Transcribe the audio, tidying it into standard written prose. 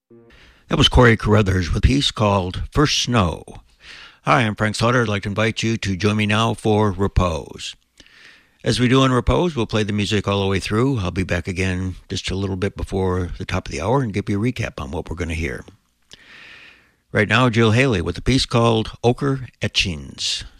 That was Corey Carruthers with a piece called First Snow. Hi, I'm Frank Slaughter. I'd like to invite you to join me now for Repose. As we do in Repose, we'll play the music all the way through. I'll be back again just a little bit before the top of the hour and give you a recap on what we're going to hear. Right now, Jill Haley with a piece called Ochre Etchings.